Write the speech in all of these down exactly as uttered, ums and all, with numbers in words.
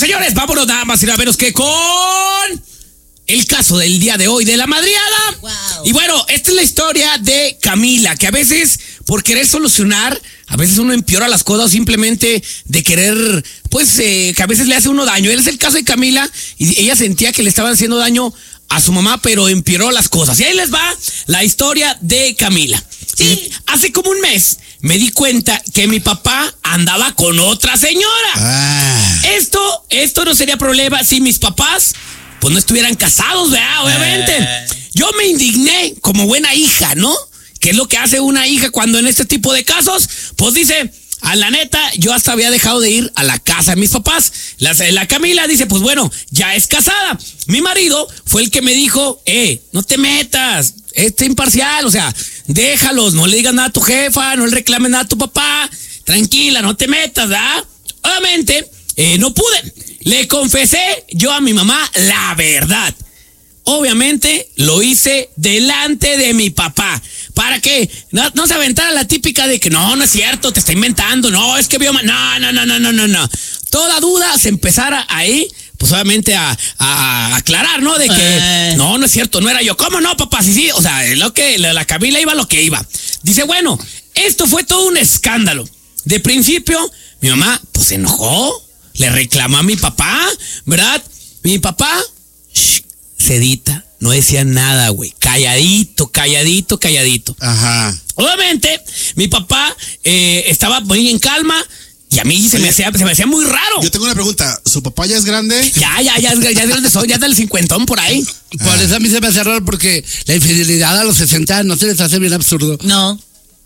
señores, vámonos nada más y nada menos que con el caso del día de hoy de la madriada. Wow. Y bueno, esta es la historia de Camila, que a veces por querer solucionar, a veces uno empeora las cosas simplemente de querer, pues, eh, que a veces le hace uno daño. Él es el caso de Camila y ella sentía que le estaban haciendo daño a su mamá, pero empeoró las cosas. Y ahí les va la historia de Camila. Sí, hace como un mes me di cuenta que mi papá andaba con otra señora. Ah. Esto, esto no sería problema si mis papás, pues, no estuvieran casados, ¿verdad? Obviamente. Eh. Yo me indigné como buena hija, ¿no? ¿Qué es lo que hace una hija cuando en este tipo de casos? Pues dice, a la neta, yo hasta había dejado de ir a la casa de mis papás. La, la Camila dice, pues bueno, ya es casada. Mi marido fue el que me dijo, eh, no te metas, este imparcial, o sea, déjalos, no le digas nada a tu jefa, no le reclames nada a tu papá, tranquila, no te metas, ¿verdad? Obviamente, eh, no pude. Le confesé yo a mi mamá la verdad. Obviamente lo hice delante de mi papá. ¿Para qué? No, no se aventara la típica de que no, no es cierto, te está inventando, no, es que vio mal. No, no, no, no, no, no, no. Toda duda se empezara ahí, pues obviamente a, a, a aclarar, ¿no? De que eh. no, no es cierto, no era yo. ¿Cómo no, papá? Sí, sí, o sea, lo que, la, la Camila iba lo que iba. Dice, bueno, esto fue todo un escándalo. De principio, mi mamá, pues se enojó, le reclamó a mi papá, ¿verdad? Mi papá, shh, sedita, no decía nada, güey. Calladito, calladito, calladito. Ajá. Obviamente, mi papá eh, estaba muy en calma y a mí se me, hacía, se me hacía muy raro. Yo tengo una pregunta. ¿Su papá ya es grande? Ya, ya, ya, ya, ya es grande, son, ya del cincuentón por ahí. Ah. Por eso a mí se me hace raro porque la infidelidad a los sesenta no se les hace bien absurdo. No.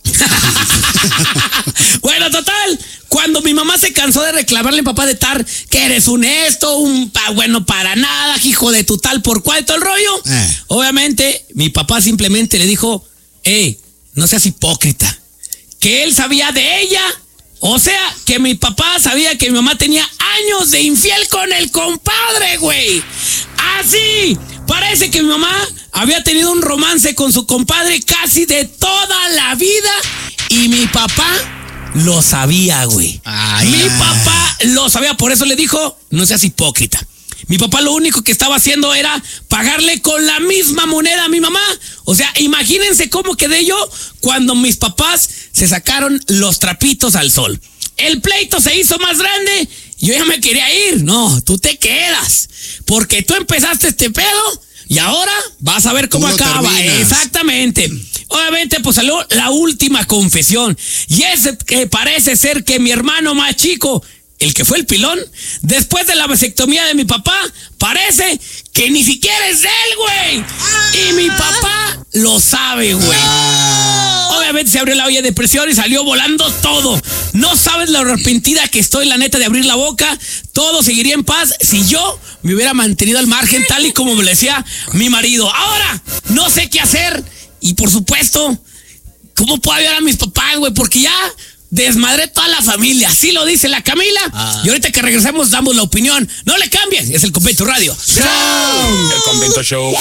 Bueno, total, cuando mi mamá se cansó de reclamarle a mi papá de estar que eres un esto, un pa bueno para nada, hijo de tu tal por cual, todo el rollo, eh. obviamente mi papá simplemente le dijo, hey, no seas hipócrita, que él sabía de ella, o sea, que mi papá sabía que mi mamá tenía años de infiel con el compadre, güey. Así, parece que mi mamá había tenido un romance con su compadre casi de toda la vida y mi papá lo sabía, güey. Ay, mi ay. papá lo sabía, por eso le dijo, no seas hipócrita. Mi papá lo único que estaba haciendo era pagarle con la misma moneda a mi mamá. O sea, imagínense cómo quedé yo cuando mis papás se sacaron los trapitos al sol. El pleito se hizo más grande, yo ya me quería ir. No, tú te quedas, porque tú empezaste este pedo y ahora vas a ver cómo acaba. Terminas. Exactamente. Obviamente, pues salió la última confesión. Y es que parece ser que mi hermano más chico, el que fue el pilón, después de la vasectomía de mi papá, parece que ni siquiera es él, güey. Y mi papá lo sabe, güey. Obviamente se abrió la olla de presión y salió volando todo. No sabes lo arrepentida que estoy, la neta, de abrir la boca. Todo seguiría en paz si yo me hubiera mantenido al margen, tal y como me lo decía mi marido. Ahora, no sé qué hacer. Y por supuesto, ¿cómo puedo ayudar a mis papás, güey? Porque ya desmadré toda la familia. Así lo dice la Camila. Ah. Y ahorita que regresemos damos la opinión. No le cambies. Es el Convento Radio. ¡Show! El Convento Show.